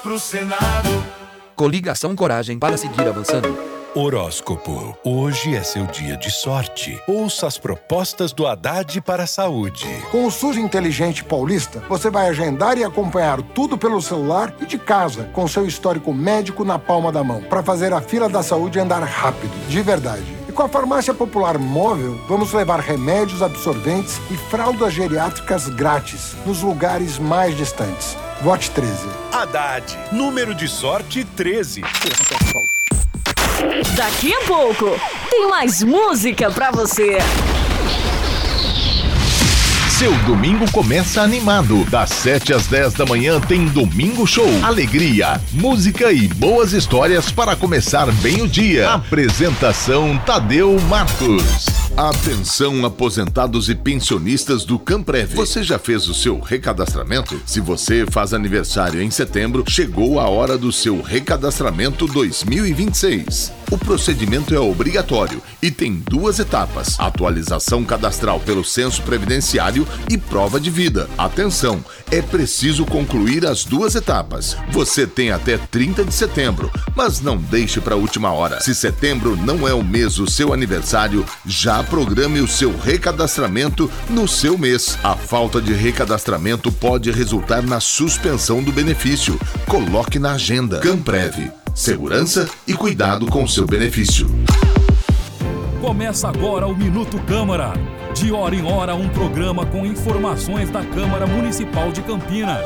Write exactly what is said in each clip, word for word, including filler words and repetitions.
pro Senado. Coligação Coragem para seguir avançando. Horóscopo. Hoje é seu dia de sorte. Ouça as propostas do Haddad para a saúde. Com o SUS Inteligente Paulista, você vai agendar e acompanhar tudo pelo celular e de casa, com seu histórico médico na palma da mão, para fazer a fila da saúde andar rápido, de verdade. E com a Farmácia Popular Móvel, vamos levar remédios, absorventes e fraldas geriátricas grátis nos lugares mais distantes. Vote treze. Haddad, número de sorte treze. Daqui a pouco, tem mais música pra você. Seu domingo começa animado. Das sete às dez da manhã tem Domingo Show. Alegria, música e boas histórias para começar bem o dia. Apresentação Tadeu Marcos. Atenção, aposentados e pensionistas do Camprev. Você já fez o seu recadastramento? Se você faz aniversário em setembro, chegou a hora do seu recadastramento dois mil e vinte e seis. O procedimento é obrigatório e tem duas etapas: atualização cadastral pelo censo previdenciário e prova de vida. Atenção, é preciso concluir as duas etapas. Você tem até trinta de setembro, mas não deixe para a última hora. Se setembro não é o mês do seu aniversário, já programe o seu recadastramento no seu mês. A falta de recadastramento pode resultar na suspensão do benefício. Coloque na agenda. Camprev. Segurança e cuidado com seu benefício. Começa agora o Minuto Câmara. De hora em hora, um programa com informações da Câmara Municipal de Campinas.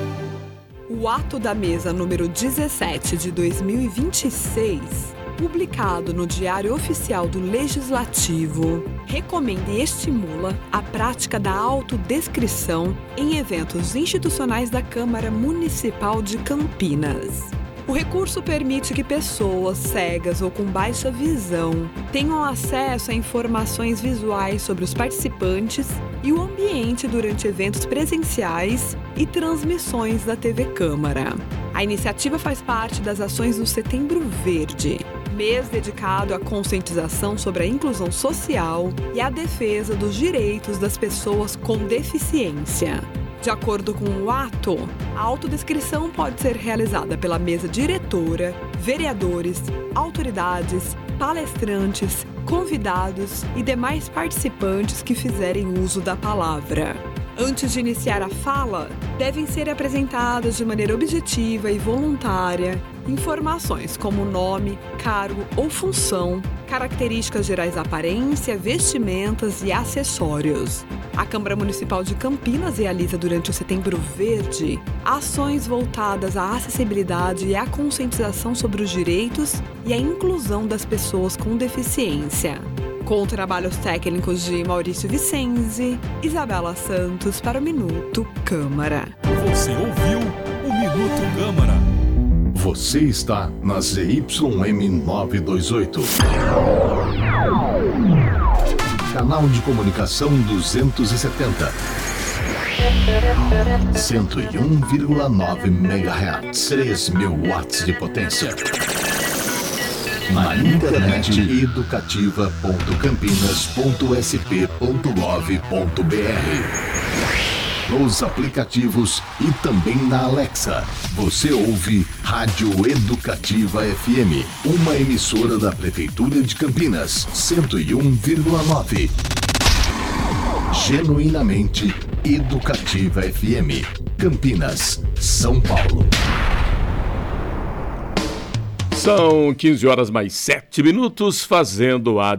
O ato da mesa número dezessete de dois mil e vinte e seis, publicado no Diário Oficial do Legislativo, recomenda e estimula a prática da autodescrição em eventos institucionais da Câmara Municipal de Campinas. O recurso permite que pessoas cegas ou com baixa visão tenham acesso a informações visuais sobre os participantes e o ambiente durante eventos presenciais e transmissões da T V Câmara. A iniciativa faz parte das ações do Setembro Verde, mês dedicado à conscientização sobre a inclusão social e à defesa dos direitos das pessoas com deficiência. De acordo com o ato, a autodescrição pode ser realizada pela mesa diretora, vereadores, autoridades, palestrantes, convidados e demais participantes que fizerem uso da palavra. Antes de iniciar a fala, devem ser apresentadas de maneira objetiva e voluntária informações como nome, cargo ou função, características gerais da aparência, vestimentas e acessórios. A Câmara Municipal de Campinas realiza durante o Setembro Verde ações voltadas à acessibilidade e à conscientização sobre os direitos e a inclusão das pessoas com deficiência. Com trabalhos técnicos de Maurício Vicenzi, Isabela Santos para o Minuto Câmara. Você ouviu o Minuto Câmara. Você está na Z Y M novecentos e vinte e oito. Canal de comunicação duzentos e setenta. cento e um vírgula nove megahertz. três mil watts de potência. Na internet educativa ponto campinas ponto s p ponto gov ponto b r. Nos aplicativos e também na Alexa. Você ouve Rádio Educativa F M, uma emissora da Prefeitura de Campinas, cento e um vírgula nove. Genuinamente Educativa F M, Campinas, São Paulo. São quinze horas mais sete minutos, fazendo a